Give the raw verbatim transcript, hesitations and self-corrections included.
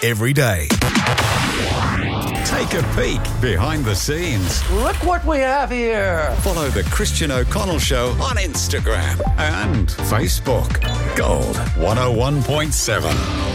every day. Take a peek behind the scenes. Look what we have here. Follow The Christian O'Connell Show on Instagram and Facebook. Gold one oh one point seven.